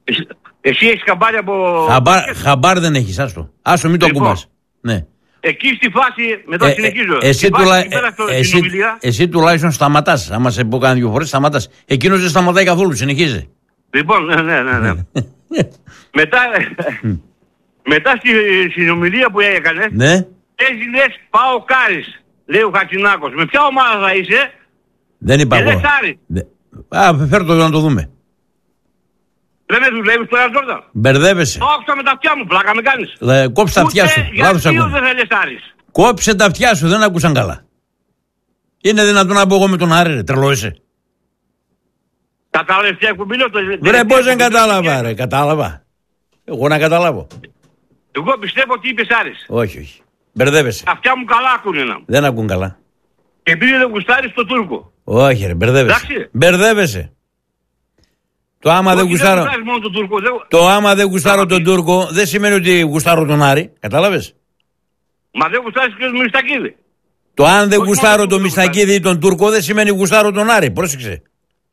Εσύ έχεις χαμπάρι από... Χαμπάρ δεν έχεις, άστο μην το ακουμπάς. Ναι. Εκεί στη φάση, μετά συνεχίζω. Εσύ τουλάχιστον σταματάς. Άμα σε πω κάνα 2 φορές, σταματάς. Εκείνος δεν σταματάει καθόλου, συνεχίζει. Λοιπόν, ναι. Μετά στη συνομιλία που έκανες, ναι. έζηνες πάω Κάρις, λέει ο Χατζηνάκος. Με ποια ομάδα θα είσαι? Δεν είπα εγώ. Φέρ' το να το δούμε. Δεν με δουλεύεις τώρα, Τζόρνταν. Μπερδεύεσαι. Το άκουσα με τα αυτιά μου, πλάκα με κάνεις. Κόψε τα αυτιά σου. Λάθος ακούω. Δεν θέλεις Άρης. Κόψε τα αυτιά σου, δεν ακούσαν καλά. Είναι δυνατόν να πω εγώ με τον Άρη, ρε, τρελό είσαι. Τα τελευταία εκπομπή λέω. Βρε, πώς δεν κατάλαβα, ρε, κατάλαβα. Εγώ να καταλάβω. Εγώ πιστεύω ότι είπες Άρης. Όχι. Μπερδεύεσαι. Τα αυτιά μου καλά ακούνε να. Δεν ακούν καλά. Και επειδή δεν γουστάρεις τον Τούρκο. Όχι, ρε, μπερδεύεσαι. Το άμα δεν γουστάρω. Το άμα δεν γουστάρω τον Τούρκο δεν σημαίνει ότι γουστάρω τον Άρη. Κατάλαβες. Μα δεν γουστάρεις και τον Μιστακίδη. Το αν δεν γουστάρω τον Μιστακίδη ή τον Τούρκο δεν σημαίνει γουστάρω τον Άρη. Πρόσεξε.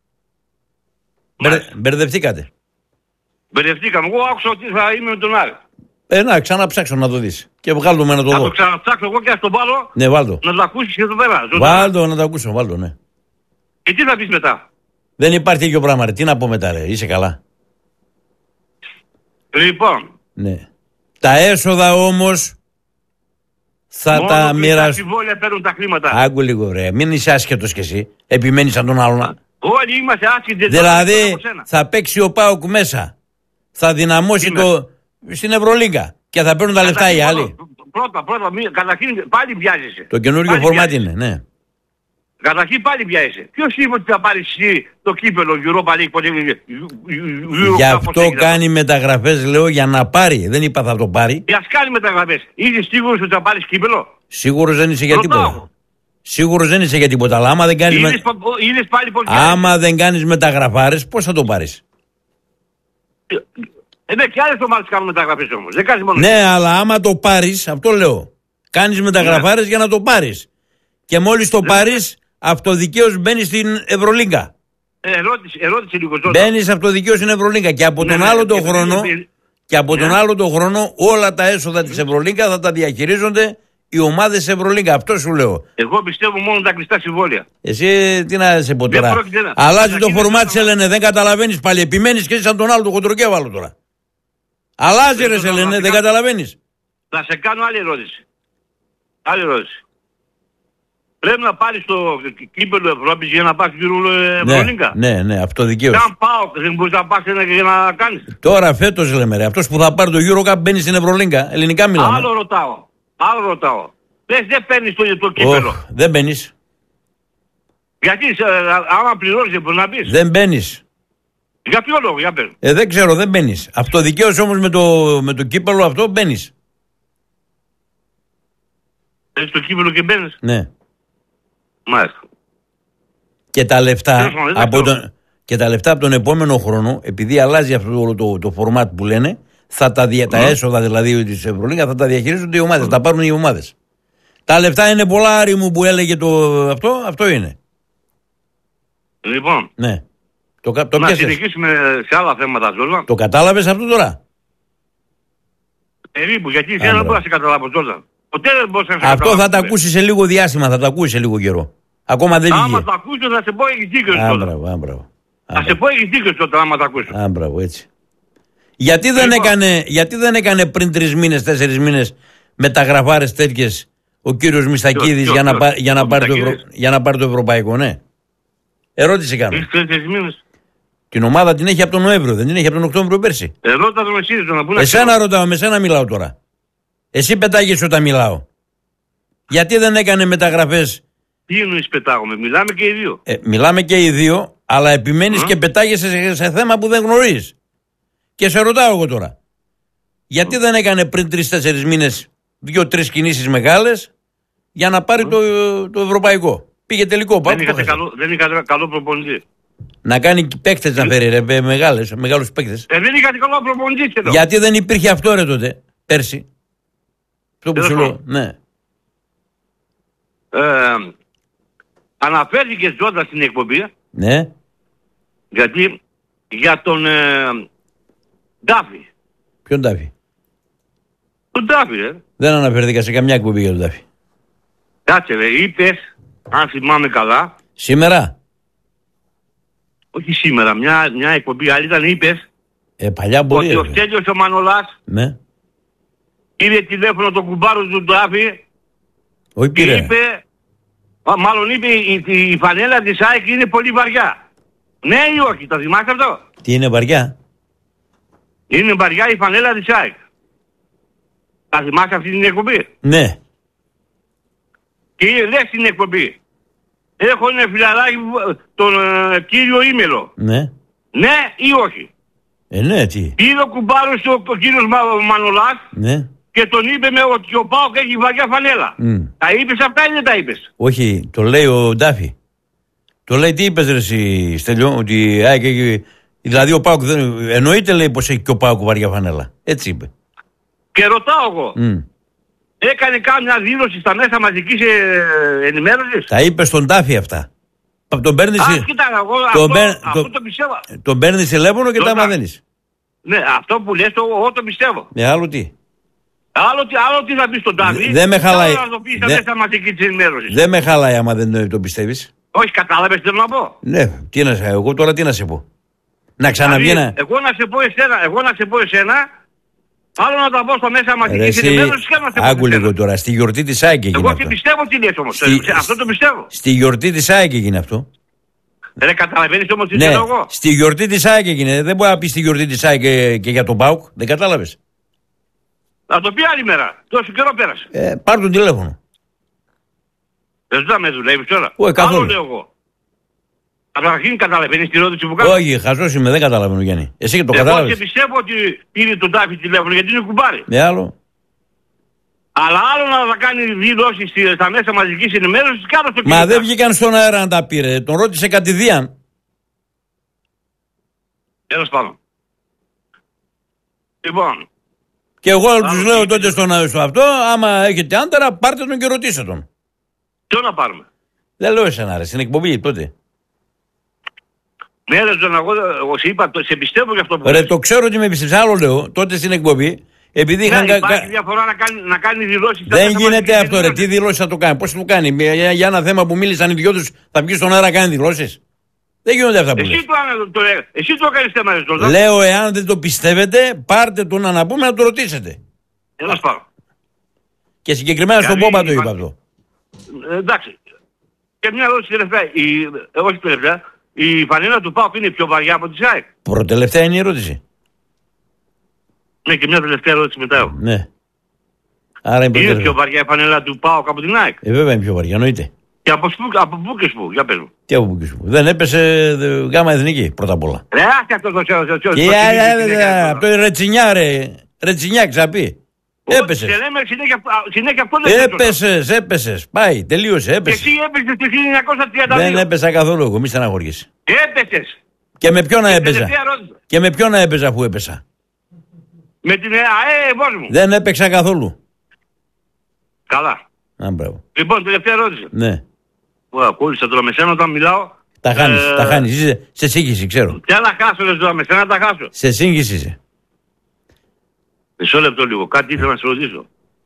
Μπερδευτήκατε. Μπερδευτήκαμε. Εγώ άκουσα ότι θα είμαι με τον Άρη. Να ξαναψάξω να το δεις. Και βγάλω με να το δω. Θα το ξαναψάξω εγώ και ας τον βάλω. Ναι, βάλτο. Να το ακούσεις και εδώ πέρα. Βάλτο, να το ακούσω, βάλτο, ναι. Και τι θα πεις μετά? Δεν υπάρχει τέτοιο πράγμα, ρε. Τι να πω μετά, ρε. Είσαι καλά. Λοιπόν. Ναι. Τα έσοδα όμως θα μόνο τα μοιραστούν. Μόνο συμβόλαια παίρνουν τα χρήματα. Άκου λίγο, ρε. Μην είσαι άσχετος κι εσύ. Επιμένεις σαν τον άλλον. Όλοι είμαστε άσχετοι. Δηλαδή θα παίξει ο ΠΑΟΚ μέσα. Θα δυναμώσει στην Ευρωλίγκα. Και θα παίρνουν τα λεφτά οι άλλοι. Πρώτα, καταρχήν πάλι βιάζεσαι. Το καινούργιο φορμάτι είναι, ναι. Καταρχήν πάλι βιάζεσαι. Ποιος είπε ότι θα πάρεις εσύ το κύπελο Europa League ποτέ? Γι' αυτό κάνει μεταγραφές, λέω, για να πάρει. Δεν είπα θα το πάρει. Για να κάνει μεταγραφές. Είσαι σίγουρος ότι θα πάρεις κύπελο? Σίγουρος δεν είσαι για τίποτα. Σίγουρος δεν είσαι για τίποτα. Αλλά άμα δεν κάνεις, άμα δεν κάνεις μεταγραφάρες, πώς θα το πάρεις? Ναι, και άλλες ομάδες κάνουν μεταγραφές όμως. Δεν κάνεις μόνο. Ναι, αλλά άμα το πάρεις, αυτό λέω. Κάνεις μεταγραφάρες για να το πάρεις. Και μόλις το πάρεις, αυτοδικαίως μπαίνεις στην Ευρωλίγκα. Ερώτηση λίγο τώρα. Μπαίνεις αυτοδικαίως στην Ευρωλίγκα. Και από τον άλλο τον χρόνο, τον άλλο τον χρόνο, όλα τα έσοδα της Ευρωλίγκα θα τα διαχειρίζονται οι ομάδες της Ευρωλίγκα. Αυτό σου λέω. Εγώ πιστεύω μόνο τα κλειστά συμβόλαια. Εσύ τι να σε πω τώρα. Αλλάζει το φορμάτι, σε λένε, δεν καταλαβαίνεις πάλι. Επιμένεις και εσύ σαν τον άλλο το χοντροκέβαλο τώρα. Αλλάζει ρε σε λένε, δεν καταλαβαίνεις. Θα σε κάνω άλλη ερώτηση. Πρέπει να πάρεις το κύπελλο Ευρώπης για να πας στην Ευρωλίγκα. Ναι, αυτοδικαίως. Αν πάω, δεν μπορείς να πας για να κάνεις. Τώρα φέτος λέμε ρε, αυτός που θα πάρει το EuroCup μπαίνει στην Ευρωλίγκα. Ελληνικά μιλάμε. Άλλο ρωτάω. Δεν παίρνεις το κύπελλο. Δεν μπαίνεις. Γιατί άμα πληρώσεις δεν μπορείς να μπεις. Δεν μπαίνεις. Για ποιο λόγο, για πες. Δεν ξέρω, δεν μπαίνεις. Αυτοδικαίως όμως με το κύπελλο αυτό μπαίνεις. Έχεις το κύπελλο και μπαίνεις. Ναι. Μάλιστα. Και τα λεφτά από τον επόμενο χρόνο, επειδή αλλάζει αυτό το φορμάτ που λένε, τα έσοδα δηλαδή της Ευρωλίγκα θα τα διαχειρίζονται οι ομάδες, θα τα πάρουν οι ομάδες. Τα λεφτά είναι πολλά, Άρη μου, που έλεγε αυτό είναι. Λοιπόν. Ναι. Να συνεχίσουμε σε άλλα θέματα, Τζόρνταν. Το κατάλαβες αυτό τώρα? Περίπου, γιατί δεν μπορώ να σε καταλάβω, Τζόρνταν. Ποτέ δεν μπορούσα να σε αυτό θα τα ακούσεις σε λίγο διάστημα, θα τα ακούσεις σε λίγο καιρό. Ακόμα δεν βγήκε. Άμα τα ακούσω θα σε πω έχεις δίκιο τότε. Θα σε πω έχεις δίκιο τότε άμα τα ακούσω. Μπράβο, έτσι. Γιατί δεν έκανε πριν 3 μήνες, 4 μήνες μεταγραφάρες τέτοιες ο κύριος Μιστακίδης για να πάρει το ευρωπαϊκό, ναι. Ερώτηση κάνω. Την ομάδα την έχει από τον Νοέμβριο, δεν την έχει από τον Οκτώβριο πέρσι. Ρώτα τον εσύ, να πούνε. Εσένα ρωτάω, με σένα μιλάω τώρα. Εσύ πετάγεσαι όταν μιλάω. Γιατί δεν έκανε μεταγραφές? Τι εννοείς πετάγομαι, μιλάμε και οι δύο. Μιλάμε και οι δύο, αλλά επιμένεις και πετάγεσαι σε θέμα που δεν γνωρίζεις. Και σε ρωτάω εγώ τώρα. Γιατί δεν έκανε πριν 3-4 μήνες 2-3 κινήσεις μεγάλες για να πάρει το ευρωπαϊκό? Πήγε τελικό. Δεν είχατε καλό προπονητή. Να κάνει παίκτες να φέρει ρε, μεγάλους παίκτες. Δεν είχατε καλό προπονητή εδώ. Γιατί δεν υπήρχε αυτό ρε τότε, πέρσι? Αυτό που σου λέω, ναι. Αναφέρθηκε Τζόντα στην εκπομπή. Ναι. Γιατί για τον Ντάφη. Ποιον Τάφη? Τον Ντάφη, Δεν αναφερθήκα σε καμιά εκπομπή για τον Τάφη. Κάτσε, είπες, αν θυμάμαι καλά. Σήμερα? Όχι σήμερα, μια εκπομπή άλλη ήταν, είπες. Παλιά μπορεί. Ότι ο Στέλιος ο Μανολάς Ναι. πήρε τηλέφωνο τον κουμπάρο του Ντάφη. Όχι Και πήρε. είπε, μάλλον είπε η φανέλα της ΑΕΚ είναι πολύ βαριά. Ναι ή όχι, το θυμάστε αυτό? Τι είναι βαριά? Είναι βαριά η φανέλα της ΑΕΚ. Τα θυμάστε αυτή την εκπομπή? Ναι. Και λες στην εκπομπή, έχω ένα φιλαράκι τον κύριο Ήμελο. Ναι. Ναι ή όχι? Ναι, τι. Πήρε ο κουμπάρος ο κύριος Μανολάς Ναι. και τον είπε ότι ο ΠΑΟΚ έχει βαριά φανέλα. Τα είπες αυτά ή δεν τα είπες? Όχι, το λέει ο Ντάφη. Το λέει, τι είπες ρε εσύ Στέλιο, ότι η ΑΕΚ έχει... Δηλαδή ο ΠΑΟΚ δεν... Εννοείται λέει πως έχει και ο ΠΑΟΚ βαριά φανέλα. Έτσι είπε. Και ρωτάω εγώ, έκανε κάμια δήλωση στα μέσα μαζικής ενημέρωσης? Τα είπε στον Ντάφη αυτά. Τον παίρνεις... Κοίτα, εγώ αυτό το πιστεύω. Τον παίρνεις τηλέφωνο και τα μαθαίνεις. Ναι, αυτό που λες εγώ το πιστεύω. Άλλο τι. Άλλο τι θα πει στον Ντάφη. Δεν με χαλάει. Να το πει στα μέσα μαζικής ενημέρωσης. Δεν με χαλάει άμα δεν το πιστεύεις. Όχι, κατάλαβες τι θέλω να πω. Ναι, εγώ τώρα τι να σε πω. Να ξαναβγεί ένα... Εγώ να σε πω εσένα, άλλο να τα πω στο μέσα μαζικής ενημέρωσης και να σε πω. Άκου λίγο τώρα, στη γιορτή της ΑΕΚ έγινε εγώ αυτό. και πιστεύω τι λες όμως. Αυτό το πιστεύω. Στη γιορτή της ΑΕΚ έγινε αυτό. Δεν καταλαβαίνεις όμως τι Ναι, θέλω εγώ. στη γιορτή της ΑΕΚ έγινε. Δεν μπορεί να πει στη γιορτή της ΑΕΚ και για τον ΠΑΟΚ. Δεν κατάλαβες. Να το πει άλλη μέρα. Τόσο καιρό πέρασε. Πάρ' τον τηλέφωνο. Δεν θα με δουλεύεις τώρα. Όχι, καθόλου. Άλλο λέω εγώ. Καταρχήν καταλαβαίνεις την ερώτηση που κάνω. Όχι, χαζός είμαι, δεν καταλαβαίνω Γιάννη. Εσύ και το κατάλαβες. Εγώ και πιστεύω ότι πήρε τον Τάφη τηλέφωνο γιατί είναι κουμπάρι. Άλλο. Αλλά άλλο να κάνει δηλώσεις στα μέσα μαζικής ενημέρωσης και άλλο στο Μα δεν βγήκαν στον αέρα να τα πήρε. Τον ρώτησε κατηδίαν. Τέλος πάντων. Λοιπόν. Και εγώ τους λέω τότε στον αυτό, άμα έχετε άντερα, πάρτε τον και ρωτήστε τον. Ποιο να πάρουμε? Δεν λέω εσένα, ρε, στην εκπομπή τότε. Ναι, ρε, εγώ σε είπα, σε πιστεύω για αυτό που Ρε, λες. το ξέρω ότι με πιστεύεις. Άλλο λέω, τότε στην εκπομπή, επειδή είχαν. Υπάρχει διαφορά να κάνει δηλώσεις. Δεν γίνεται αυτό, ρε. Τι δηλώσεις θα το κάνει, πώς θα το κάνει. Για ένα θέμα που μίλησαν οι δυο τους, θα βγει στον αέρα να κάνει δηλώσεις. Δεν γίνονται αυτά που λες. Εσύ το έκανες θέμα, ρε, τώρα. Λέω, εάν δεν το πιστεύετε, πάρτε τον να πούμε να το ρωτήσετε. Τέλος πάντων. Και συγκεκριμένα στον Πόπα το είπα αυτό. Εντάξει. Και μια ερώτηση τελευταία. Όχι τελευταία. Η φανέλα του ΠΑΟΚ είναι πιο βαριά από τη ΣΑΕΚ? Προτελευταία είναι η ερώτηση. Ναι, και μια τελευταία ερώτηση μετά έχω. Ναι. Άρα είναι πιο βαριά η φανέλα του ΠΑΟΚ από την ΑΕΚ? Βέβαια είναι πιο βαριά, εννοείται. Και από πού και πού, για πες μου. Τι από πού και πού. Δεν έπεσε γάμα εθνική πρώτα απ' όλα. Ρε, άχι αυτό το ξέρω. Από το Ρετσινιά, ρε. Ρετσινιά ξαπεί. Έπεσες. Συνέχεια αυτό δεν Έπεσες. Πάει, τελείωσε, έπεσες. Και εσύ έπεσες το 1932. Δεν έπεσα καθόλου εγώ, μη στεναχωριέσαι. Έπεσες. Και με ποιον να έπαιζα. Και με ποιον να έπαιζα αφού έπεσα. Με την ΑΕ, μου. Δεν έπαιξα καθόλου. Καλά. Μπράβο. Λοιπόν, τελευταία ερώτηση. Ναι. Κόλλησα τώρα με σένα όταν μιλάω. Τα χάνεις. Είσαι σε σύγχυση, ξέρω. Τι να χάσω, ρε, τώρα με σένα τα χάσω. Σε σύγχυση είσαι. Μισό λεπτό λίγο. Κάτι ήθελα να σε ρωτήσω.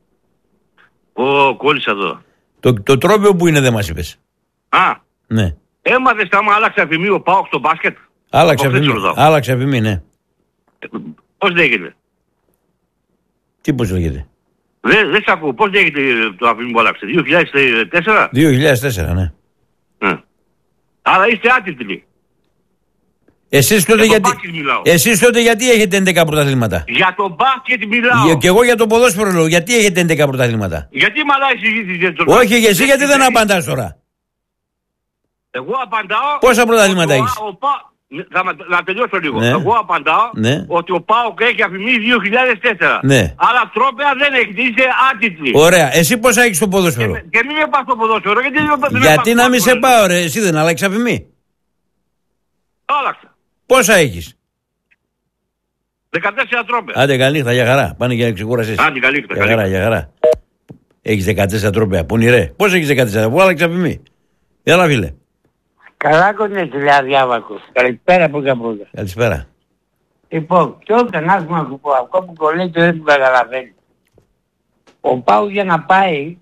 Κόλλησα τώρα. Το τρόπαιο που είναι δεν μας είπες. Ναι. Έμαθες άμα άλλαξε αφημί ο ΠΑΟΚ στο μπάσκετ? Άλλαξε αφημί, ναι. Πώς λέγεται? Τι πώς λέγεται? Δεν σ' ακούω. Πώς λέγεται το αφημί που άλλαξε? 2004? 2004, ναι. Άρα είστε άτιτλοι. Εσείς τότε γιατί έχετε 11 πρωταθλήματα? Για το μπάσκετ μιλάω. Και εγώ για το ποδόσφαιρο λέω. Γιατί έχετε 11 πρωταθλήματα? Γιατί μαλάει συζήτηση για το μπάσκετ? Όχι, εσύ γιατί δεν απαντάς τώρα? Εγώ απαντάω. Πόσα πρωταθλήματα έχεις? Να τελειώσω λίγο. Ναι. Εγώ απαντάω ότι ο ΠΑΟΚ έχει αφημίσει 2004. Ναι. Αλλά τρόπαια δεν έχετε. Είστε άτιτλοι. Ωραία. Εσύ πόσα έχεις στο ποδόσφαιρο? Και μην με πας στο ποδόσφαιρο. Γιατί να μην σε πάω, ρε? Εσύ δεν άλλαξε αφημί? Άλλαξα. Πόσα έχεις? 14 τρόπαια. Άντε καλή νύχτα, για χαρά. Πάνε για να ξεκούρασες. Άντε καλή νύχτα. Για χαρά. Έχεις 14 τρόπαια. Πού είναι ρε? Πώς έχεις 14? Πού άλλαξε αφημί? Έλα φίλε. Καλά κονέ, λέει Αδιάβακος. Καλησπέρα, Πούκα. Καλησπέρα. Λοιπόν, και όταν άκουσα να σου πω, αυτό που κολλάει δεν που καταλαβαίνει. Ο Πάου για να πάει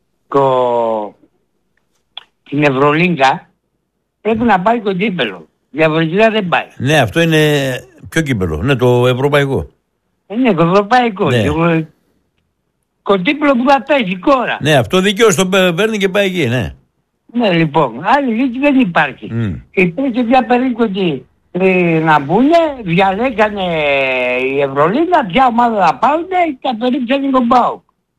την Ευρωλίγκα πρέπει να πάει το κύπελλο. Διαφορετικά δεν πάει. Ναι, αυτό είναι ποιο κύπελλο, ναι, το ευρωπαϊκό. Είναι το ευρωπαϊκό. Ναι. Το κύπελλο που θα πέσει κόρα. Ναι, αυτό δικαίως το παίρνει και πάει εκεί, ναι. Ναι, λοιπόν, άλλη λύση δεν υπάρχει. Υπήρχε μια περίπτωση να μπουνε, διαλέγανε η Ευρωλίγκα, ποια ομάδα θα πάρουν και τα περίπτωσαν τον ΠΑΟΚ.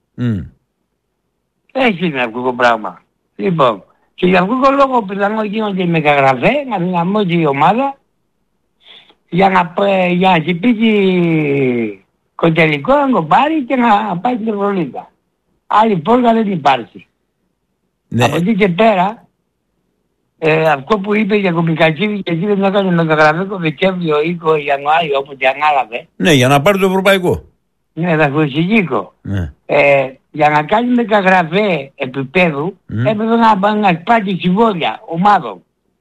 Έτσι είναι αυτό το πράγμα. Λοιπόν, και για αυτόν τον λόγο πιθανόν γίνονται οι μεταγραφές, να δυναμώσει η ομάδα για να χτυπήσει το τελικό, να το πάρει και να πάει στην Ευρωλίγκα. Άλλη πόρτα δεν υπάρχει. Ναι. Από εκεί και πέρα, αυτό που είπε για τον Μικατσίδη και εκεί δεν έκανε μεταγραφή το Δεκέμβριο ή το Ιανουάριο όποτε ανάλαβε. Ναι, για να πάρει το ευρωπαϊκό. Ναι, θα το εξηγήσω. Ναι. Για να κάνει μεταγραφή επίπεδου έπρεπε να πάρει συμβόλαια ομάδων.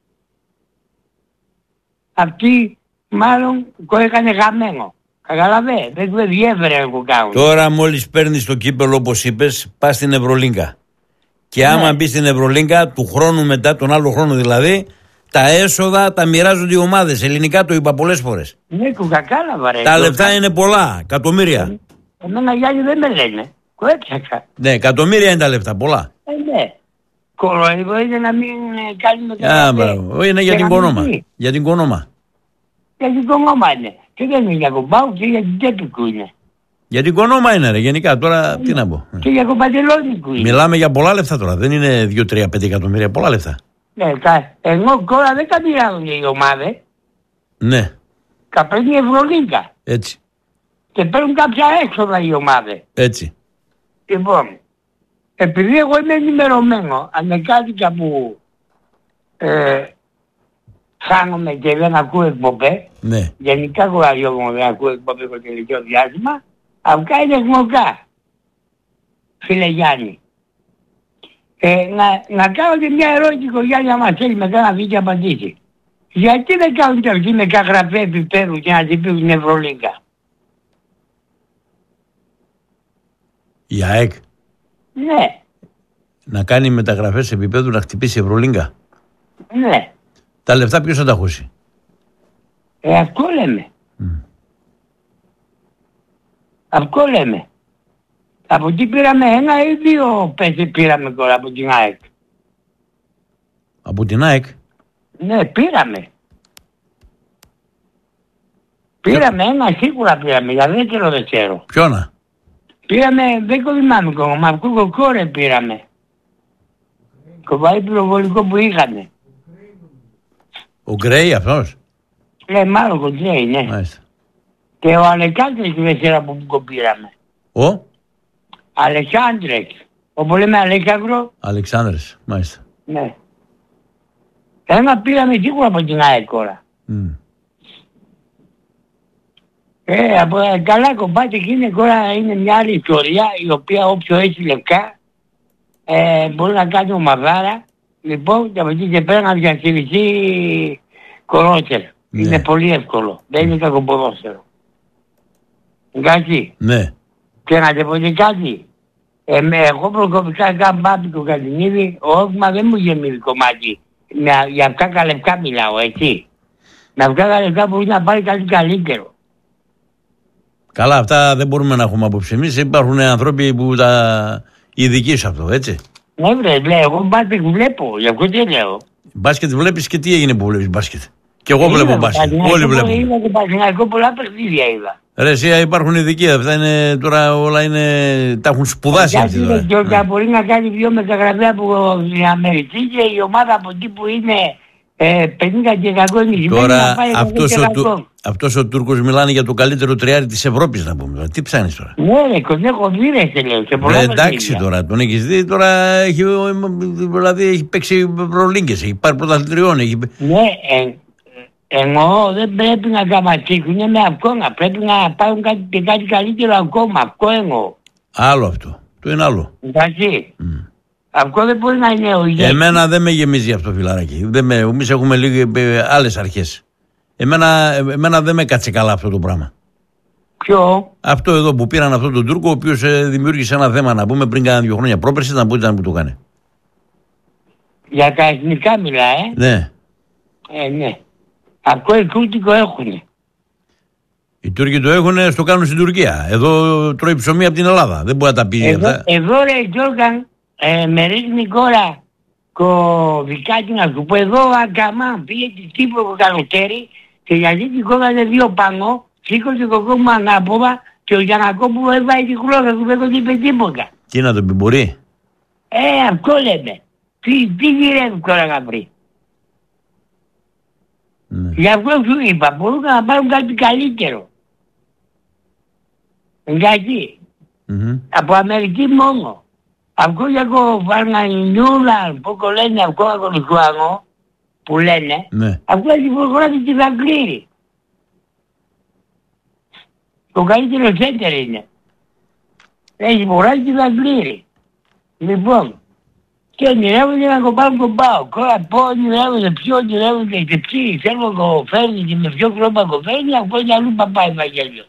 Αυτή μάλλον το έκανε γαμμένο. Καταλαβαίνετε, δεν του διέφερε να το κάνουν. Τώρα μόλις παίρνεις το κύπελλο όπως είπες, πας στην Ευρωλίγκα. Και άμα μπει στην Ευρωλίγκα, του χρόνου μετά, τον άλλο χρόνο δηλαδή, τα έσοδα τα μοιράζονται οι ομάδες. Ελληνικά το είπα πολλές φορές. Ναι, του κακάλαβα ρε. Τα λεφτά είναι πολλά, εκατομμύρια. Εμένα Γιάννη δεν με λένε. Το έψαξα. Ναι, εκατομμύρια είναι τα λεφτά, πολλά. Ναι. Κοροϊδό είναι να μην κάνει μεταγραφή. Είναι για την κονόμα. Για την κονόμα. Για την κονόμα είναι. Και δεν είναι για τον Πάου και για την Τέπικου είναι. Για την κονόμα είναι ρε, γενικά τώρα τι να πω. Και για τον Παντελόνικου είναι. Μιλάμε για πολλά λεφτά τώρα, δεν είναι 2-3-5 εκατομμύρια, πολλά λεφτά. Ναι, ενώ τώρα δεν καμπηράζουν οι ομάδες. Ναι. Καπέλνει η Ευρωλίγκα. Έτσι. Και παίρνουν κάποια έξοδα οι ομάδες. Έτσι. Λοιπόν, επειδή εγώ είμαι ενημερωμένο ανεκάτοικα που χάνομαι και δεν ακούω εκπομπές, ναι. Γενικά κουραγιόμαι δεν ακούω εκπομπές το τελικό διάστημα, αυτά είναι γνωστά, φίλε Γιάννη. Να κάνω και μια ερώτηση ο Γιάννη άμα θέλει μετά να βγει και απαντήσει. Γιατί δεν κάνουν και αυτοί με καγραφέ επίπεδου και να την πούν την Ευρωλίγκα. Η ΑΕΚ. Ναι. Να κάνει μεταγραφές επίπεδου να χτυπήσει η Ευρωλίγκα. Ναι. Τα λεφτά ποιος θα τα χώσει. Αυτό λέμε. Αυτό λέμε. Από εκεί πήραμε 1 ή 2 πέσει πήραμε τώρα από την ΑΕΚ. Από την ΑΕΚ. Ναι, πήραμε. Πήραμε 1 σίγουρα πήραμε, για δεύτερο δεν ξέρω. Ποιόνα. Πήραμε 10 δυνάμικο, μαυκό κόρε πήραμε. Κοβαή πυροβολικό που είχανε. Ο Γκρέι αυτός. Ναι, μάλλον ο Γκρέι, ναι. Μάλιστα. Και ο Αλεξάνδρης δεν ξέρω από πού πήραμε. Ο Αλεξάνδρης. Όπου λέμε Αλέξανδρο. Αλεξάνδρης, μάλιστα. Ναι. 1 πήραμε σίγουρα από την ΑΕΚ τώρα. Καλά κομμάτι εκείνη τώρα είναι μια άλλη ιστορία η οποία όποιο έχει λευκά μπορεί να κάνει ομαδάρα. Λοιπόν, και από εκεί και πέρα να διαχειριστεί κορότερ. Ναι. Είναι πολύ εύκολο. Δεν είναι κακό ποδόσφαιρο. Εντάξει. Ναι. Και να te πω και κάτι. Εγώ προκοπικά κάνω μπάμπη του Κατινίδη, ο Όκμα δεν μου γεμίζει κομμάτι. Για αυτά τα λευκά μιλάω, έτσι. Με αυτά τα λευκά μπορεί να πάρει κάτι καλύτερο. Καλά, αυτά δεν μπορούμε να έχουμε απόψη εμείς. Υπάρχουν άνθρωποι που τα ειδικοί σε αυτό, έτσι. Ναι, βρε, εγώ μπάσκετ βλέπω, γι' αυτό τι λέω. Μπάσκετ βλέπεις και τι έγινε που βλέπεις μπάσκετ. Και εγώ βλέπω μπάσκετ. Όλοι βλέπουν. Είδα και πασιναϊκό πολλά παιχνίδια είδα. Ρε, εσύ υπάρχουν ειδικοί. Αυτά είναι τώρα όλα είναι. Τα έχουν σπουδάσει αυτοί τώρα. Και μπορεί να κάνει 2 μεταγραφές από την Αμερική και η ομάδα από εκεί που είναι 50 και 100 νησιμένη τώρα να πάει αυτός ο Τούρκος μιλάνε για το καλύτερο τριάρι της Ευρώπης να πούμε. Τι ψάχνεις τώρα. Ναι, τον έχω δει ρε σε λέω. Σε πολλά εντάξει τώρα, τον έχεις δει τώρα. Δηλαδή έχει παίξει προλίγκες, έχει πάρει πρωταθλητριών. Ναι, εννοώ δεν πρέπει να καματήσουν με ακόμα. Πρέπει να πάρουν κάτι καλύτερο ακόμα. Αυτό εννοώ. Άλλο αυτό. Το είναι άλλο. Εντάξει. Αυτό δεν μπορεί να είναι ο ηγέτης. Εμένα δεν με γεμίζει αυτό, φιλαράκι. Εμείς έχουμε λίγες άλλες αρχές. Εμένα δεν με κάτσε καλά αυτό το πράγμα. Ποιο? Αυτό εδώ που πήραν αυτόν τον Τούρκο, ο οποίος δημιούργησε ένα θέμα, να πούμε, πριν κάνα 2 χρόνια. Πρόπερση ήταν που το έκανε. Για τα εθνικά μιλάει. Ναι. Ναι. Αυτό οι Τούρκοι το έχουνε. Οι Τούρκοι το έχουνε, στο κάνουν στην Τουρκία. Εδώ τρώει ψωμί από την Ελλάδα. Δεν μπορεί να τα πει αυτά. Εδώ ρε Γιώργαν, με ρίχνει κόρα κωδικάκι να σου πω. Εδώ αγκαμά πήγε τη Κύπρο το καλοκαίρι και γιατί την κόβανε 2 πάνω, σήκωσε το κόμμα ανάποδα και ο Γιαννακόπουλο έβαλε τη χλώδα του, δεν τον είπε τίποτα. Τι να το πει, μπορεί. Αυτό λέμε. Τι γυρεύει τώρα να βρει. Ναι. Γι' αυτό σου είπα, μπορούν να πάρουν κάτι καλύτερο. Γιατί από Αμερική μόνο. Αυτό για Βαρνανιούλα, που λένε αυτό ακολουθουάνο, που λένε, Ναι. αυτό έχει προχωράσει τη Δαγκλήρη. Το καλύτερο σέντερ είναι. Έχει προχωράσει τη Δαγκλήρη. Λοιπόν, και ονειρεύονται να κοπάρουν τον ΠΑΟΚ. Τώρα ονειρεύονται, ποιο ονειρεύονται και ποιοι θέλουν να το φέρνει και με ποιο τρόπο το φέρνει, αυτό είναι αλλού παπά Ευαγγέλιο.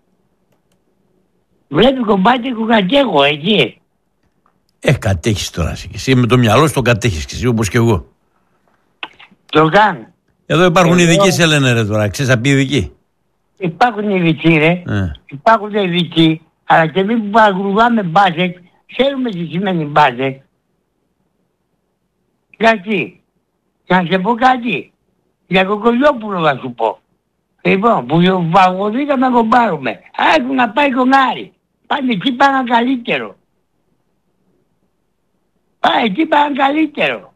Βλέπει κομπάτι κουκατέχω εκεί. Κατέχεις τώρα εσύ. Με το μυαλό σου το κατέχεις και εσύ, όπως και εγώ. Το κάνω. Εδώ υπάρχουν ειδικοί, σε λένε ρε τώρα. Ξέρεις να πει ειδικοί. Υπάρχουν ειδικοί ρε. Υπάρχουν ειδικοί. Αλλά και εμείς που παρακολουθάμε μπάζεκ, ξέρουμε τι σημαίνει μπάζεκ. Γιατί. Να σε πω κάτι. Για Κοκολιόπουλο θα σου πω. Λοιπόν, που παγωδίκαμε να τον πάρουμε. Έχουν να πάει τον Άρη. Πάνε εκεί πάνε καλύτερο. Πάει εκεί πάνε καλύτερο.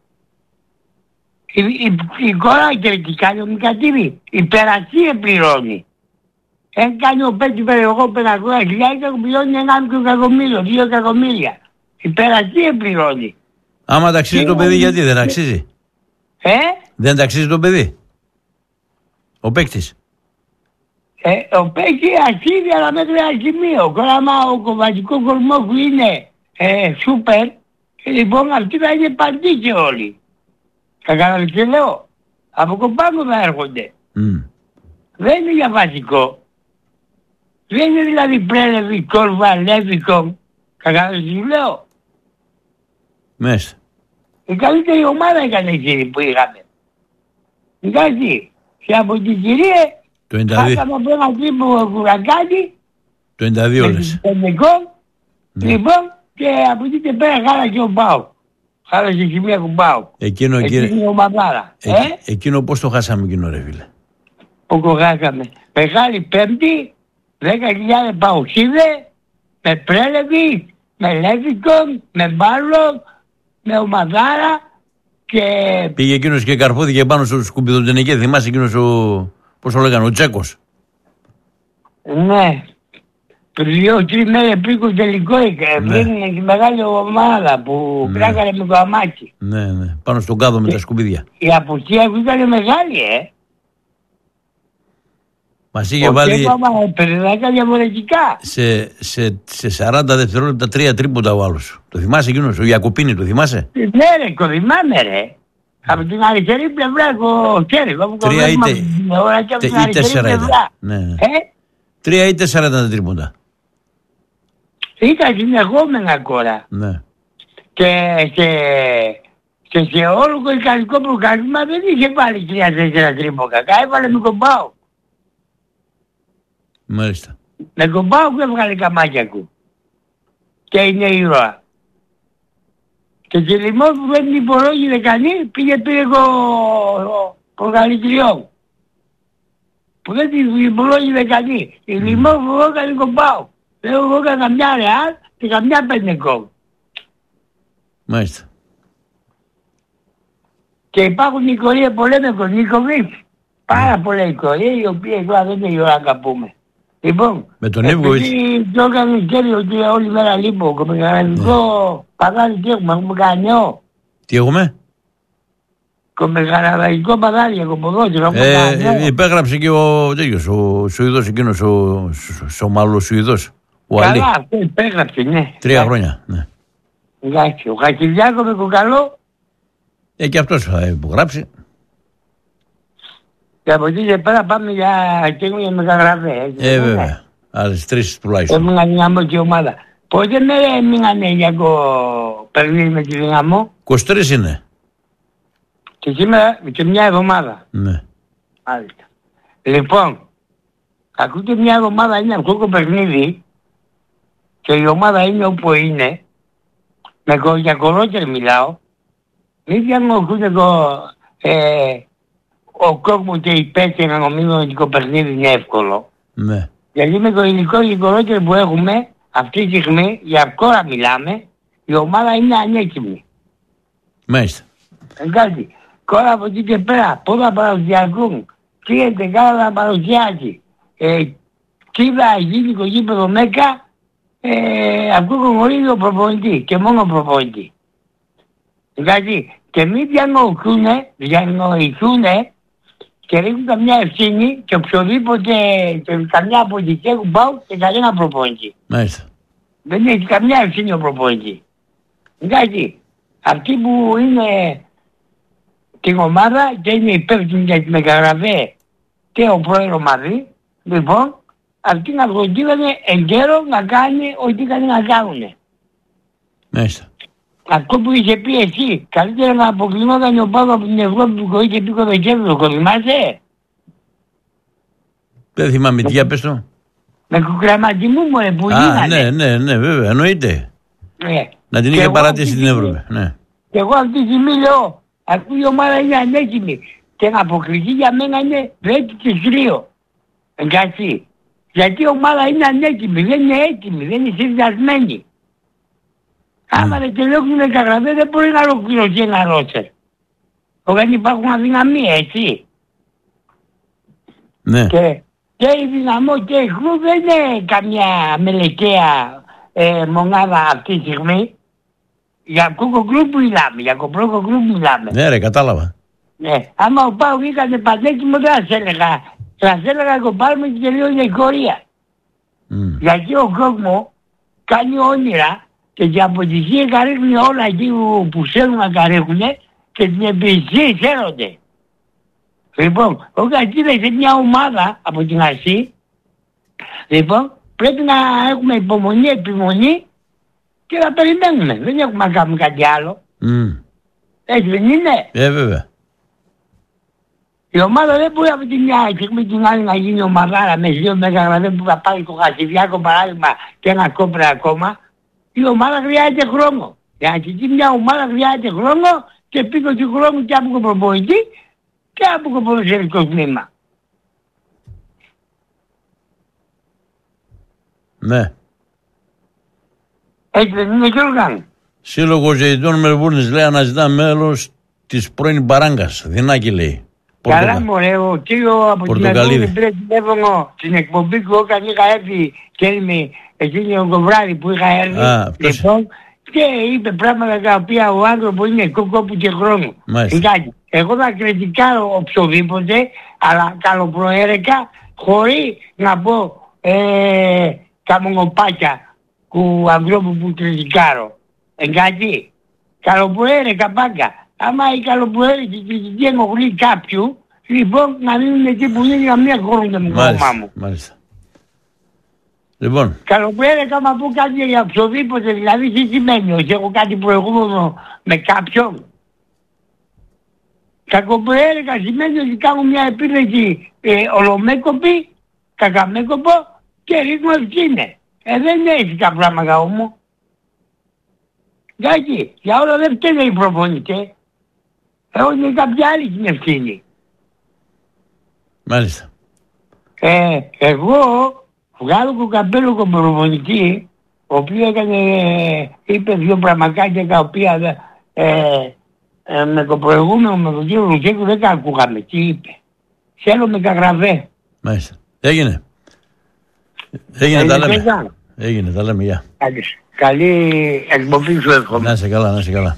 Η κόρα και τι κάνει ο Μικατήρη. Υπεραξία πληρώνει. Κάνει ο Πέτης περιοχό 500.000 και πληρώνει 1,5 εκατομμύριο, 2 εκατομμύρια. Υπεραξία πληρώνει. Άμα ταξίζει το παιδί, γιατί δεν αξίζει. Δεν ταξίζει το παιδί. Ο παίκτης. Ο παίκτης αξίζει, αλλά μέχρι ένα σημείο. Άμα ο κομματικός κορμός που είναι σούπερ, λοιπόν αυτοί θα είναι παντοί και όλοι. Κατάλαβες τι λέω. Από κομπάνο θα έρχονται. Δεν είναι για βασικό. Δεν είναι δηλαδή Πρέλεβι, Κόρβα, Λέβικο. Κατάλαβες τι λέω. Μέσα. Η καλύτερη ομάδα έκανε εκείνη που είχαμε. Εντάξει. Και από την κυρία χάσαμε από ένα τρίπο κουρακάκι. Το 92 λες. Λοιπόν και από εκεί και πέρα χάλασε ο ΠΑΟΚ. Χάλασε η σημεία του ΠΑΟΚ. Εκείνο κύριε. Εκείνο πώς το χάσαμε εκείνο ρε φίλε. Πώς το χάσαμε. Μεγάλη Πέμπτη, 10.000 παοξίδε, με Πρέλεβι, με Λέβικον, με Μπάλλον, με ομαδάρα και... Πήγε εκείνος και καρφώθηκε πάνω στο σκουπιδοτενεκέ, θυμάσαι εκείνος πώς το λέγανε, ο Τσέκος. Ναι. 2-3 μέρες πριν το τελικό πριν τη μεγάλη ομάδα που κράκανε με το αμάκι. Ναι, πάνω στον κάδο με τα σκουπίδια. Η απουσία που ήταν μεγάλη, Μας είχε βάλει περιδάκα διαφορετικά. σε 40 δευτερόλεπτα 3 τρίποτα ο άλλος. Το θυμάσαι εκείνος, ο Ιακουπίνη, το θυμάσαι? Ναι ρε, το θυμάμαι ρε. Από την αριστερή πλευρά το χέρι. 3 ή 4 ήταν. 3 ή 4 ήταν τα τρίποτα. Ήταν συνεχόμενα κόρα. Ναι. Και σε όλο το ικανικό προκάλυμα δεν είχε βάλει 3-4 τρίποτα. Έβαλε με τον ΠΑΟΚ. Μάλιστα. Με τον ΠΑΟΚ έβγαλε καμάκια του. Και είναι ήρωα. Και τη λιμό που δεν την υπολόγιζε κανείς πήρε το γαλιτριό. Που δεν την υπολόγιζε κανείς. Η λιμό που έκανε τον ΠΑΟΚ. Δεν έχω έκανε καμιά Ρεάλ και καμιά Πεντεκόμ. Μάλιστα. Και υπάρχουν οι κορίες που λέμε τον Νίκοβιτς. Πάρα πολλά οι κορίες οι οποίες τώρα δεν είναι η ώρα να πούμε. Λοιπόν, με τον Νίκοβιτς. Επειδή το έκανε κέρδη ότι όλη μέρα λείπω. Και με γαραβικό παγάδι τι έχουμε κάνει νέο. Τι έχουμε? Και με γαραβικό παγάδι έχω ποδόσφαιρο. Υπέγραψε και ο τέτοιος, ο Σουηδός εκείνος, ο Σομαλοσουηδός. Καλά, αυτό υπέγραψε, ναι. 3 χρόνια, ναι. Εντάξει, ο Χακιδιάκο με κοκαλό. Και αυτός θα υπογράψει. Και από εκεί και πέρα πάμε για εκείνο για μεταγραφές. Βέβαια. Άλλες 3 τουλάχιστον. Έχουμε να δυναμό και ομάδα. Πότε μείνανε για το παιχνίδι με τη Δυναμό? 23 είναι. Και σήμερα και μια εβδομάδα. Ναι. Μάλιστα. Λοιπόν, ακούτε μια εβδομάδα είναι αυτό το παιχνίδι και η ομάδα είναι όπου είναι. Για κορότερη μιλάω. Μην διαμορφούνται ο κόσμο και η πέτση να νομίζουν ότι το παιχνίδι είναι εύκολο. Ναι. Γιατί με το υλικό και κορότερο που έχουμε αυτή τη στιγμή, για κόρα μιλάμε, η ομάδα είναι ανέκυμη. Μάλιστα. Εντάξει. Κόρα από εκεί και πέρα, πώς θα παρουσιαστούν, τι εντεκάδα θα παρουσιάσει, τι θα γίνει το γήπεδο Μέκα, αυτό γνωρίζει ο προπονητή και μόνο ο προπονητή. Δηλαδή, και μην διανοηθούνε και ρίχνουν καμιά ευθύνη και οποιοδήποτε, και καμιά πολιτική έχουν πάω και κανένα προπονητή. Μάλιστα. Δεν έχει καμιά ευθύνη ο προπονητή. Εντάξει, αυτοί που είναι την ομάδα και είναι υπεύθυνοι για τη μεταγραφή και ο πρόεδρος μαζί, λοιπόν, αυτοί να φροντίζανε εγκαίρω να κάνει ό,τι είχαν να κάνουν. Μάλιστα. Αυτό που είχε πει εσύ, καλύτερα να αποκλεινόταν ο Παύλος από την Ευρώπη που είχε πει το Δεκέμβριο, το θυμάσαι? Δεν θυμάμαι τι, για πες το. Με κουκραματιμού μωρέ που γίνανε. Ναι, βέβαια, εννοείται. Ναι. Να την είχε παρατήσει την Ευρώπη. Ναι. Και εγώ αυτή τη στιγμή λέω, αυτή η ομάδα είναι ανέκυμη και να αποκριθεί για μένα είναι 10-3. Εντάξει. Γιατί η ομάδα είναι ανέκυμη, δεν είναι έτοιμη, δεν είναι συνδυασμένη. Άμα δεν τελειώσουν μεταγραφές δεν μπορεί να ολοκληρωθεί ένα ρόστερ. Όταν υπάρχουν αδυναμίες, έτσι. Ναι. Και η Δυναμό και η Χρού δεν είναι καμιά μελεκαία μονάδα αυτή τη στιγμή. Για κόκο γκρουπ μιλάμε, για κοπρόκο γκρουπ μιλάμε. Ναι ρε, κατάλαβα. Ναι. Άμα ο Πάου είχαν πανέτοιμο δεν θα έλεγα. Θα έλεγα να το πάρουμε και τελείωνε η χωρία. Γιατί ο κόσμος κάνει όνειρα και την αποτυχία καρύχνει όλα εκεί που θέλουν να καρύχνουν και την επιτυχία ξέρονται. Λοιπόν, όταν κοίταξε μια ομάδα από την αρχή, λοιπόν, πρέπει να έχουμε υπομονή, επιμονή και να περιμένουμε. Δεν έχουμε να κάνουμε κάτι άλλο. Έτσι δεν είναι? Βέβαια. Η ομάδα δεν μπορεί από τη μια στιγμή την άλλη να γίνει ομαδάρα με 2 μεταγραφές που θα πάρει το Χασιδιάκο παράδειγμα και ένα Κόπρα ακόμα. Η ομάδα χρειάζεται χρόνο. Για να κοιτήσει μια ομάδα χρειάζεται χρόνο και πήγω του χρόνου και από τον προπονητή και από το ποδοσφαιρικό τμήμα. Ναι. Έτσι δεν είναι Γιώργαν? Σύλλογος Ζεϊτών Μελβούρνης λέει αναζητά μέλος της πρώην Μπαράγκας. Δυνάκι λέει. Καλά μωρέ, ο κύριο από την Αγγλική πήρε τηλέφωνο στην εκπομπή που όταν είχα έρθει και είμαι εκείνο το βράδυ που είχα έρθει λοιπόν, και είπε πράγματα τα οποία ο άνθρωπος είναι κόπου και χρόνου. Εγώ θα κριτικάρω οποιοδήποτε, αλλά καλοπροαίρεκα, χωρίς να πω καμονοπάκια του ανθρώπου που κριτικάρω. Εντάξει, καλοπροαίρεκα πάντα. Άμα η καλοπροαίρετη κριτική ενοχλεί κάποιου, λοιπόν να μείνουν εκεί που είναι για μία χώρα με το κόμμα μου. Μάλιστα. Λοιπόν. Καλοπροαίρεκα άμα πω κάτι για οποιοδήποτε, δηλαδή τι σημαίνει, ότι έχω κάτι προηγούμενο με κάποιον. Κακοπροαίρεκα σημαίνει ότι κάνω μια επίθεση ολομέκοπη, κακαμέκοπο και ρίχνω ευθύνε. Δεν είναι έτσι τα πράγματα όμως. Εντάξει, για όλα δεν φταίνε οι προπονητές. Είναι κάποια άλλη την ευθύνη. Μάλιστα. Εγώ βγάλω το καπέλο τον προπονητή, ο οποίος είπε 2 πραγματάκια τα οποία με το προηγούμενο, με τον κύριο Λουτσέκου δεν τα ακούγαμε. Τι είπε? Θέλω μεταγραφέ. Μάλιστα. Έγινε. Έγινε, τα λέμε. Έγινε, τα λέμε, γεια. Καλή εκπομπή σου εύχομαι. Να είσαι καλά, να είσαι καλά.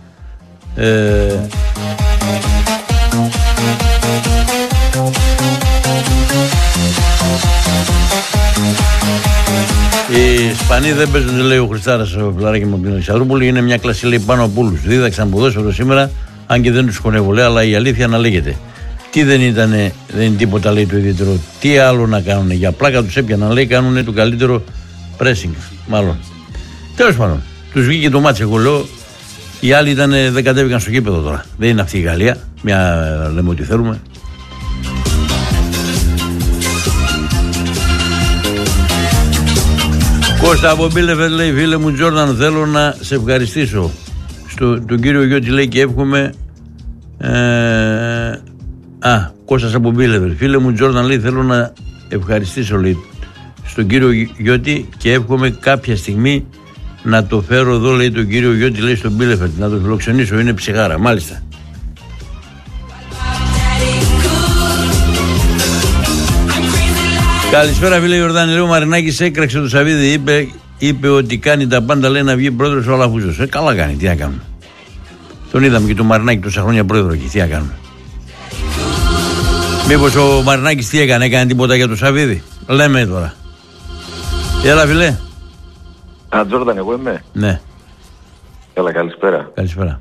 Οι Ισπανοί δεν παίζουν, λέει ο Χριστάρας ο φιλαράκι μου από την Αλεξανδρούπολη. Είναι μια κλασική, λέει, πάνω από όλους. Δίδαξαν ποδόσφαιρο σήμερα, αν και δεν τους χωνεύω, λέει, αλλά η αλήθεια να λέγεται. Τι δεν είναι τίποτα, λέει, το ιδιαίτερο. Τι άλλο να κάνουν. Για πλάκα τους έπιαναν, λέει, κάνουν το καλύτερο pressing. Μάλλον. Τέλος πάντων. Τους βγήκε το μάτς, εγώ λέω. Οι άλλοι δεν κατέβηκαν στο γήπεδο τώρα. Δεν είναι αυτή η Γαλλία. Μια λέμε ότι θέλουμε. Κώστα από Μπίλεφελ, λέει, φίλε μου Τζόρνταν, θέλω να σε ευχαριστήσω. Τον κύριο Γιώτη, λέει, και εύχομαι. Κώστας από Μπίλεφελ. Φίλε μου Τζόρνταν, λέει, θέλω να ευχαριστήσω, λέει, στον κύριο Γιώτη και εύχομαι κάποια στιγμή να το φέρω εδώ, λέει, τον κύριο Γιώτη, λέει, στον Μπίλεφελ, να το φιλοξενήσω, είναι ψυχάρα. Μάλιστα. Καλησπέρα, φίλε Ιορδάνη. Λέει, ο Μαρινάκης έκραξε το Σαββίδι, είπε ότι κάνει τα πάντα, λέει, να βγει πρόεδρος ο Αλαφούζος. Καλά κάνει, τι να κάνουμε. Τον είδαμε και τον Μαρινάκη τόσα χρόνια πρόεδρο εκεί, τι να κάνουμε. Μήπως ο Μαρινάκης τι έκανε τίποτα για το Σαββίδι. Λέμε τώρα. Έλα, φίλε. Τζόρνταν, εγώ είμαι. Ναι. Έλα, καλησπέρα. Καλησπέρα.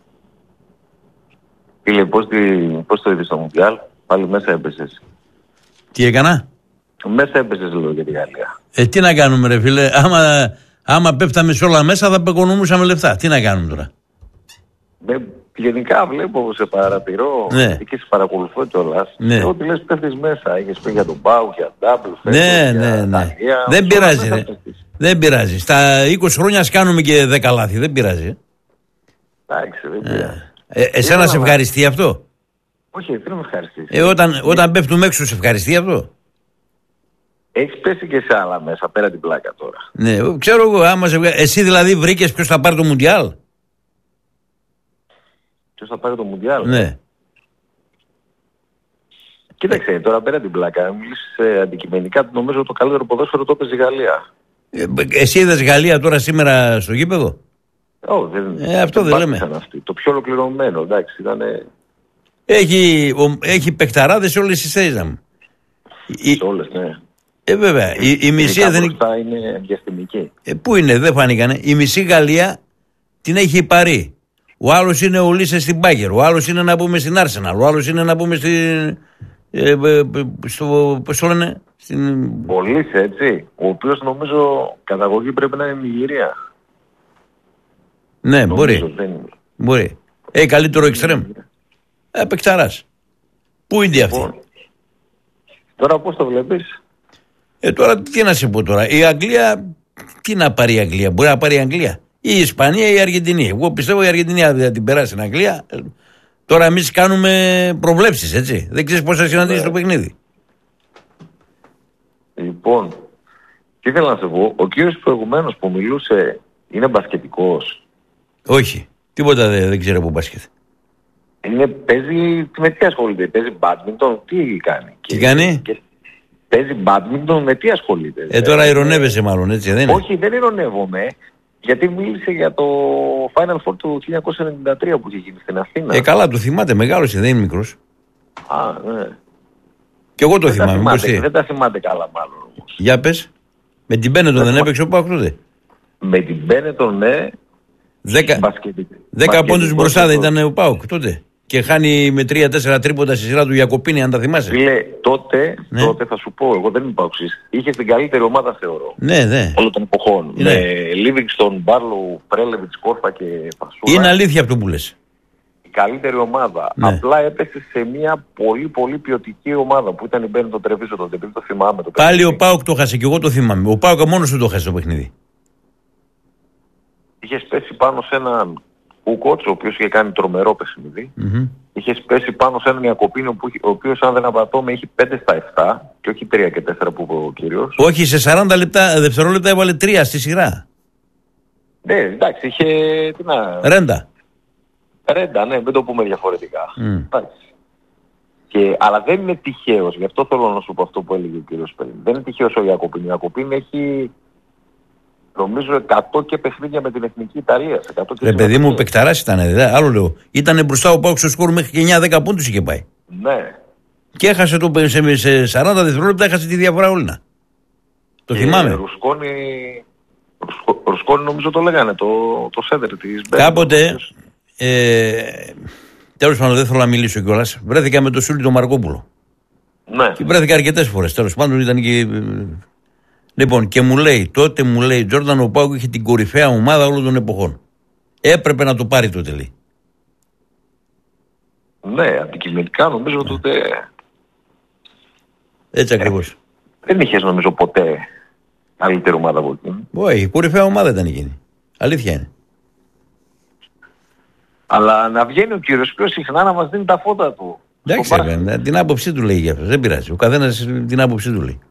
Φίλε, πώς το είδες στο Μουντιάλ, πάλι μέσα έπεσες. Τι έκανα? Μέσα έπεσες, λέω, για τη Γαλλία. Τι να κάνουμε, ρε φίλε, άμα πέφταμε σε όλα μέσα θα πεκονομούσαμε λεφτά. Τι να κάνουμε τώρα. Γενικά βλέπω, σε παρατηρώ, ναι, και σε παρακολουθώ κιόλας. Ναι. Ό,τι λες πέφτεις μέσα. Έχεις πει για τον Πάου, για Ντάμπλ, ναι. Δεν πειράζει, ρε. Δεν πειράζει. Στα 20 χρόνια κάνουμε και 10 λάθη. Δεν πειράζει. Εντάξει, δεν πειράζει. Εσένα σε ευχαριστεί αυτό? Όχι, δεν με ευχαριστήσει. Όταν πέφτουμε έξω, σε ευχαριστεί αυτό? Έχεις πέσει και σε άλλα μέσα, πέρα την πλάκα τώρα. Ναι, ξέρω εγώ. Εσύ δηλαδή βρήκες ποιος θα πάρει το Μουντιάλ? Ποιος θα πάρει το Μουντιάλ? Ναι. Κοίταξε, τώρα πέρα την πλάκα, μιλήσεις αντικειμενικά, νομίζω το καλύτερο ποδόσφαιρο το έπαιζε η Γαλλία. Εσύ είδες Γαλλία τώρα σήμερα στο γήπεδο? Αυτό δεν λέμε. Αυτή. Το πιο ολοκληρωμένο, εντάξει, ήταν. Έχει παιχταράδες σε όλες τις θέσεις μου. Σε όλες, ναι. Βέβαια. Η μισή εθνική είναι διαστημική. Πού είναι, δεν φάνηκανε. Η μισή Γαλλία την έχει πάρει. Ο άλλος είναι ο Λίσες στην Μπάγκερ. Ο άλλος είναι να πούμε στην Άρσεναλ. Ο άλλος είναι να πούμε στην. Πώς το λένε? Ο Λίσες, έτσι. Ο οποίος νομίζω καταγωγή πρέπει να είναι Νιγηρία. Ναι, μπορεί. Καλύτερο εξτρέμ. Παικταράς. Πού είναι αυτή? Τώρα πώς το βλέπεις? Τώρα τι να σε πω τώρα. Η Αγγλία, τι να πάρει η Αγγλία? Μπορεί να πάρει η Αγγλία. Η Ισπανία ή η Αργεντινή. Εγώ πιστεύω η Αργεντινή θα την περάσει στην Αγγλία. Τώρα εμείς κάνουμε προβλέψεις, έτσι. Δεν ξέρεις πώς θα συναντήσεις το παιχνίδι. Λοιπόν, τι ήθελα να σε πω. Ο κύριος προηγουμένως που μιλούσε είναι μπασκετικός? Όχι. Τίποτα δεν ξέρω από μπάσκετ. Παίζει, με τι ασχολείται? Παίζει μπάντμιντον? Τι κάνει? Τι κάνει? Παίζει μπάντμιντον, με τι ασχολείται? Τώρα ειρωνεύεσαι μάλλον, έτσι δεν είναι? Όχι, δεν ειρωνεύομαι. Γιατί μίλησε για το Final Four του 1993 που είχε γίνει στην Αθήνα. Καλά, το θυμάται, μεγάλος, δεν είναι μικρός. Ναι. Και εγώ το θυμάμαι. Δεν τα θυμάται καλά μάλλον όμως. Για πες. Με την Μπένετον δεν έπαιξε ο Πάοκ τότε? Με την Μπένετον, ναι. 10 πόντους μπροστά δεν ήταν ο Πάοκ τότε? Και χάνει με 3-4 τρίποτα στη σειρά του Γιακοπίνη, αν τα θυμάσαι. Φίλε, τότε θα σου πω, εγώ δεν είμαι Πάοξης. Είχε την καλύτερη ομάδα, θεωρώ. Ναι. Όλων των εποχών. Ναι. Με Λίβινγκστον, Μπάρλο, Πρέλεβιτς, Κόρφα και Φασούλα. Είναι αλήθεια αυτό που λες. Η καλύτερη ομάδα. Ναι. Απλά έπεσε σε μια πολύ πολύ ποιοτική ομάδα που ήταν η Μπένετον Τρεβίζο τότε. Επειδή το θυμάμαι. Πάλι ο Πάοκ το χάσε και εγώ το θυμάμαι. Ο Πάοκ μόνος του το χάσε το παιχνίδι. Είχε πέσει πάνω σε έναν Κούκοτς, ο οποίος είχε κάνει τρομερό παιχνίδι. Είχε πέσει πάνω σε έναν Ιακοπίνο, ο οποίος, αν δεν απατώμε, είχε 5 στα 7 και όχι 3 και 4 που είπε ο κύριος. Όχι, σε 40 δευτερόλεπτα έβαλε 3 στη σειρά. Ναι, εντάξει, είχε. Ρέντα, ναι, μην το πούμε διαφορετικά. Αλλά δεν είναι τυχαίος, γι' αυτό θέλω να σου πω αυτό που έλεγε ο κύριος πριν. Δεν είναι τυχαίος ο Ιακοπίνο. Ο Ιακοπίνο έχει. Νομίζω 100 και παιχνίδια με την Εθνική Ιταλία. Ρε παιδί μου, παικταράς ήταν. Άλλο λέω. Ήτανε μπροστά ο Πάοκ στο σκορ μέχρι και 9-10 πόντους είχε πάει. Ναι. Και έχασε σε 40 δευτερόλεπτα έχασε τη διαφορά όλη. Το θυμάμαι. Ρουσκόνη νομίζω το λέγανε, το σέντερ της Μπένετον. Κάποτε Τέλος πάντων, δεν θέλω να μιλήσω κιόλας. Βρέθηκα με τον Σούλη τον Μαρκόπουλο. Ναι. Και βρέθηκα αρκετές φορές. Τέλος πάντων, ήταν και. Λοιπόν, και μου λέει, τότε μου λέει, Τζόρνταν, ο ΠΑΟΚ είχε την κορυφαία ομάδα όλων των εποχών. Έπρεπε να το πάρει τότε, λέει. Ναι, αντικειμενικά νομίζω τότε. Έτσι ακριβώς. Δεν είχες νομίζω ποτέ καλύτερη ομάδα από εκείνη. Όχι, η κορυφαία ομάδα ήταν εκείνη. Αλήθεια είναι. Αλλά να βγαίνει ο κύριος πιο συχνά να μας δίνει τα φώτα του. Εντάξει, την άποψή του λέει για αυτό. Δεν πειράζει. Ο καθένας την άποψή του λέει.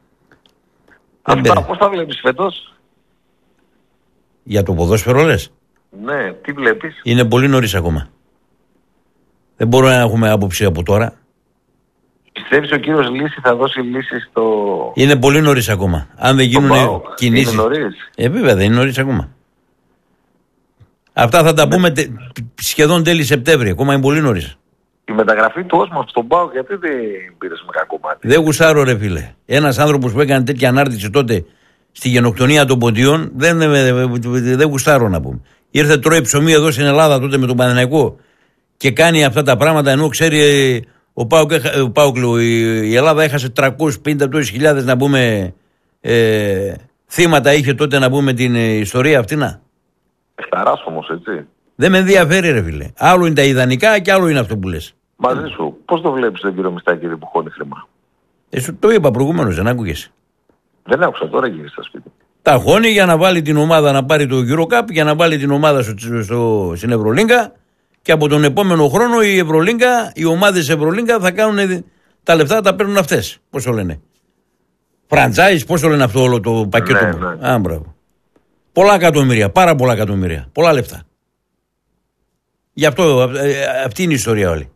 Αυτά πώς τα βλέπεις φέτος? Για το ποδόσφαιρο λες? Ναι, τι βλέπεις? Είναι πολύ νωρίς ακόμα. Δεν μπορούμε να έχουμε άποψη από τώρα. Πιστεύεις ο κύριος Λύση θα δώσει λύση στο... Είναι πολύ νωρίς ακόμα. Αν δεν γίνουν κινήσεις. Είναι νωρίς. Βέβαια δεν είναι νωρίς ακόμα. Αυτά θα τα πούμε σχεδόν τέλη Σεπτέμβρη. Ακόμα είναι πολύ νωρίς. Η μεταγραφή του Όσμαν στον ΠΑΟΚ γιατί δεν πήρες με κακό μάτι? Δεν γουστάρω ρε φίλε. Ένας άνθρωπος που έκανε τέτοια ανάρτηση τότε στη γενοκτονία των Ποντιών δεν γουστάρω να πούμε. Ήρθε τρώει ψωμί εδώ στην Ελλάδα τότε με τον Παναθηναϊκό και κάνει αυτά τα πράγματα ενώ ξέρει ο ΠΑΟΚ, η Ελλάδα έχασε 350.000 να πούμε θύματα είχε τότε να πούμε την ιστορία αυτή να. Εφταράς όμως έτσι. Δεν με ενδιαφέρει ρε φίλε. Άλλο είναι τα ιδανικά και άλλο είναι αυτό που λες. Μαζί σου. Πώς το βλέπεις τον κύριο Μιστάκη που χώνει χρήμα? Σου το είπα προηγουμένως, δεν άκουγες? Δεν άκουσα, τώρα γύρισε στα σπίτι. Τα χώνει για να βάλει την ομάδα να πάρει το Eurocup, για να βάλει την ομάδα στην Ευρωλίγκα και από τον επόμενο χρόνο οι ομάδες Ευρωλίγκα θα κάνουν τα λεφτά, τα παίρνουν αυτές. Πώς το λένε? Franchise, πώς το λένε αυτό όλο το πακέτο? Ναι. Α, μπράβο. Πολλά εκατομμύρια, πάρα πολλά εκατομμύρια, πολλά λεφτά. Γι' αυτό αυτή είναι η ιστορία όλη.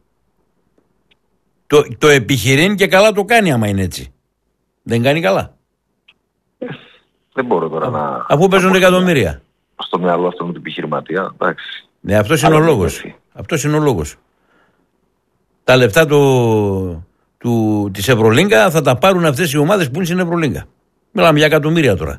Το επιχειρήν και καλά το κάνει άμα είναι έτσι. Δεν κάνει καλά. Δεν μπορώ τώρα να... Αφού παίζουν εκατομμύρια. Στο μυαλό αυτό με την επιχειρηματία, εντάξει. Ναι, αυτός είναι ο λόγος. Αυτός είναι ο λόγος. Τα λεφτά της Ευρωλίγκα θα τα πάρουν αυτές οι ομάδες που είναι στην Ευρωλίγκα. Μιλάμε για εκατομμύρια τώρα.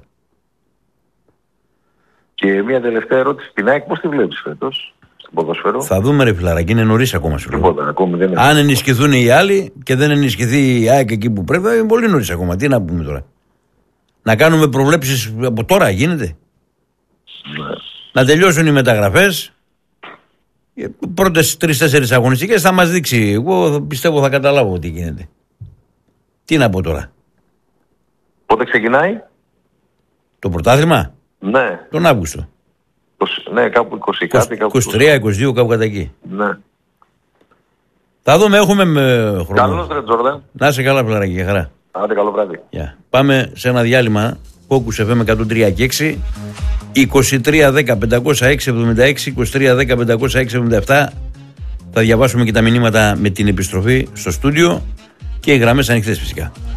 Και μια τελευταία ερώτηση. Την ΑΕΚ πώς τη βλέπεις φέτος? Ποδοσφαίρο. Θα δούμε ρε φιλαράκι, είναι νωρίς ακόμα σου λέω. Τίποτα, ακόμη δεν είναι. Αν ενισχυθούν οι άλλοι και δεν ενισχυθεί η ΑΕΚ εκεί που πρέπει, είναι πολύ νωρίς ακόμα. Τι να πούμε τώρα? Να κάνουμε προβλέψεις από τώρα, γίνεται? Ναι. Να τελειώσουν οι μεταγραφές. Οι πρώτες 3-4 αγωνιστικές θα μας δείξει. Εγώ πιστεύω θα καταλάβω τι γίνεται. Τι να πω τώρα? Πότε ξεκινάει? Το πρωτάθλημα? Ναι. Τον Αύγουστο. Ναι, κάπου 20 κάτι. 23-22 κάπου κατά εκεί. Ναι. Θα δούμε, έχουμε χρόνο. Καλώς ρε Τζόρνταν. Να είσαι καλά φιλαράκι, για χαρά. Άντε καλό βράδυ. Yeah. Πάμε σε ένα διάλειμμα. Focus FM 103 και 6. 23-10-506-76, 23-10-506-77. Θα διαβάσουμε και τα μηνύματα με την επιστροφή στο στούντιο και οι γραμμές ανοιχτές φυσικά.